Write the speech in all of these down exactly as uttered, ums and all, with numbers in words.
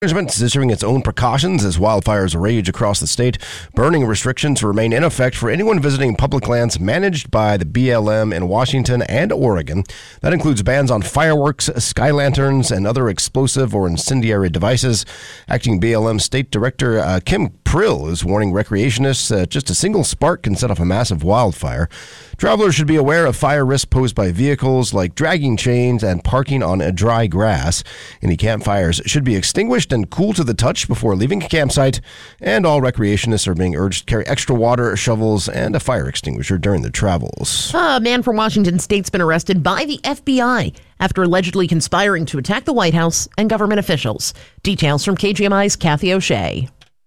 Management is issuing its own precautions as wildfires rage across the state. Burning restrictions remain in effect for anyone visiting public lands managed by the B L M in Washington and Oregon. That includes bans on fireworks, sky lanterns, and other explosive or incendiary devices. Acting B L M State Director uh, Kim Prill is warning recreationists that just a single spark can set off a massive wildfire. Travelers should be aware of fire risks posed by vehicles like dragging chains and parking on a dry grass. Any campfires should be extinguished and cool to the touch before leaving a campsite, and all recreationists are being urged to carry extra water, shovels, and a fire extinguisher during their travels. A man from Washington State's been arrested by the F B I after allegedly conspiring to attack the White House and government officials. Details from K G M I's Kathy O'Shea.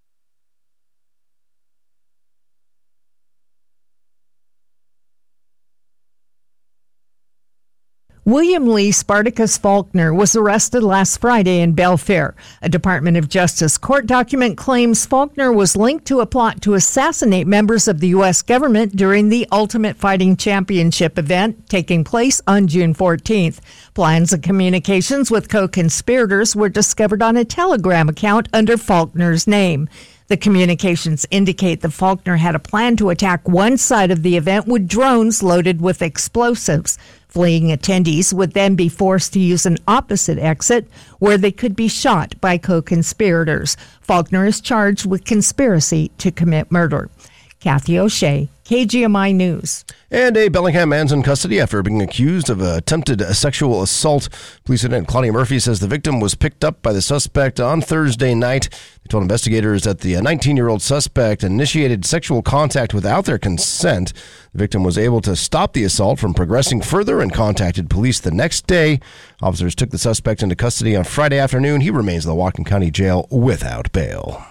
William Lee Spartacus Faulkner was arrested last Friday in Belfair. A Department of Justice court document claims Faulkner was linked to a plot to assassinate members of the U S government during the Ultimate Fighting Championship event taking place on June fourteenth. Plans and communications with co-conspirators were discovered on a Telegram account under Faulkner's name. The communications indicate that Faulkner had a plan to attack one side of the event with drones loaded with explosives. Fleeing attendees would then be forced to use an opposite exit where they could be shot by co-conspirators. Faulkner is charged with conspiracy to commit murder. Kathy O'Shea, K G M I News. And a Bellingham man's in custody after being accused of attempted sexual assault. Police Lieutenant Claudia Murphy says the victim was picked up by the suspect on Thursday night. They told investigators that the nineteen-year-old suspect initiated sexual contact without their consent. The victim was able to stop the assault from progressing further and contacted police the next day. Officers took the suspect into custody on Friday afternoon. He remains in the Whatcom County Jail without bail.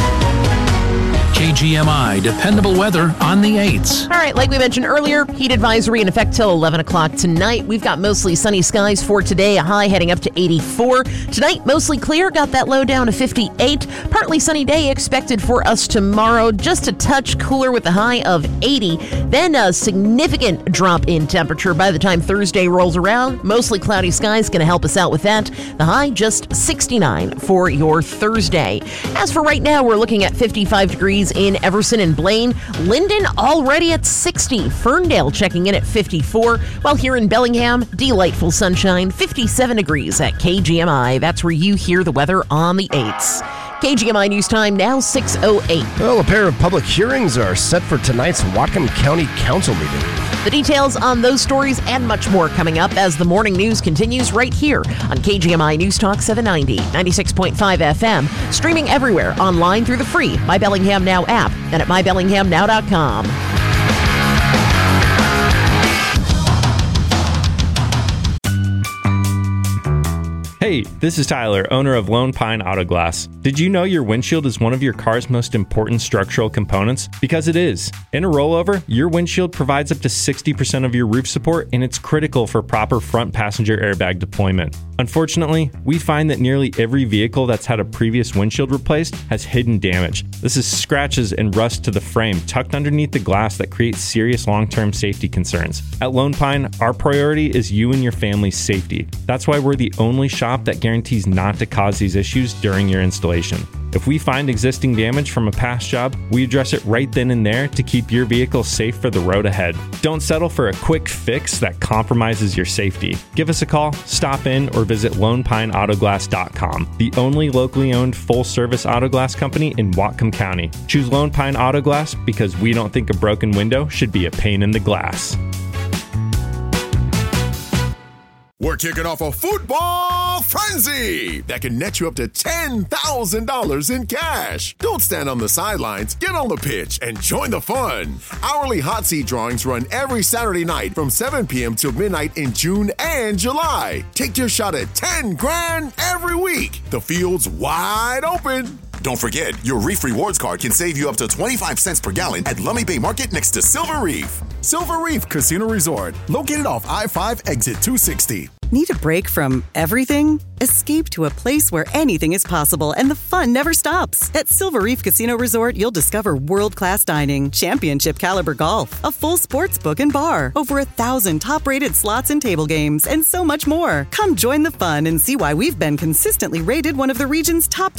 K G M I dependable weather on the eights. All right, like we mentioned earlier, heat advisory in effect till eleven o'clock tonight. We've got mostly sunny skies for today, a high heading up to eighty-four. Tonight, mostly clear, got that low down to fifty-eight. Partly sunny day expected for us tomorrow, just a touch cooler with a high of eighty. Then a significant drop in temperature by the time Thursday rolls around. Mostly cloudy skies going to help us out with that. The high just sixty-nine for your Thursday. As for right now, we're looking at fifty-five degrees in Everson and Blaine. Linden already at sixty. Ferndale checking in at fifty-four. While here in Bellingham, delightful sunshine, fifty-seven degrees at K G M I. That's where you hear the weather on the eights. K G M I News Time now six oh eight. Well, a pair of public hearings are set for tonight's Whatcom County Council meeting. The details on those stories and much more coming up as the morning news continues right here on K G M I News Talk seven ninety, ninety-six point five F M, streaming everywhere online through the free My Bellingham Now app and at my bellingham now dot com. Hey, this is Tyler, owner of Lone Pine Auto Glass. Did you know your windshield is one of your car's most important structural components? Because it is. In a rollover, your windshield provides up to sixty percent of your roof support, and it's critical for proper front passenger airbag deployment. Unfortunately, we find that nearly every vehicle that's had a previous windshield replaced has hidden damage. This is scratches and rust to the frame tucked underneath the glass that creates serious long-term safety concerns. At Lone Pine, our priority is you and your family's safety. That's why we're the only shop that guarantees not to cause these issues during your installation. If we find existing damage from a past job, we address it right then and there to keep your vehicle safe for the road ahead. Don't settle for a quick fix that compromises your safety. Give us a call, stop in, or visit lone pine auto glass dot com, the only locally owned full-service auto glass company in Whatcom County. Choose Lone Pine Auto Glass because we don't think a broken window should be a pain in the glass. We're kicking off a football frenzy that can net you up to ten thousand dollars in cash. Don't stand on the sidelines. Get on the pitch and join the fun. Hourly hot seat drawings run every Saturday night from seven p.m. till midnight in June and July. Take your shot at ten grand every week. The field's wide open. Don't forget, your Reef Rewards card can save you up to twenty-five cents per gallon at Lummi Bay Market next to Silver Reef. Silver Reef Casino Resort, located off I five exit two sixty. Need a break from everything? Escape to a place where anything is possible and the fun never stops. At Silver Reef Casino Resort, you'll discover world-class dining, championship caliber golf, a full sports book and bar, over a thousand top-rated slots and table games, and so much more. Come join the fun and see why we've been consistently rated one of the region's top